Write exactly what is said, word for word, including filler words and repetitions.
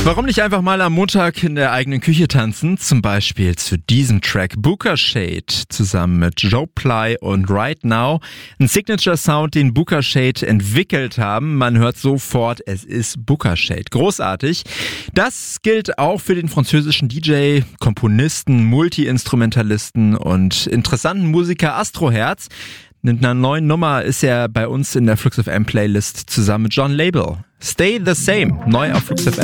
Warum nicht einfach mal am Montag in der eigenen Küche tanzen? Zum Beispiel zu diesem Track Booka Shade zusammen mit Joe Ply und Right Now. Ein Signature-Sound, den Booka Shade entwickelt haben. Man hört sofort, es ist Booka Shade. Großartig. Das gilt auch für den französischen D J, Komponisten, Multi-Instrumentalisten und interessanten Musiker Astroherz. Mit einer neuen Nummer ist er bei uns in der Flux F M Playlist zusammen mit John Label. Stay the Same, neu auf Flux F M.